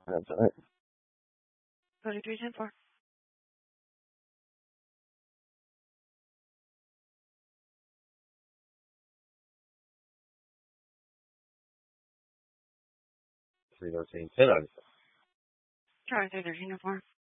That's all right. 2310-4. 313, 10 over. Charlie 313-4.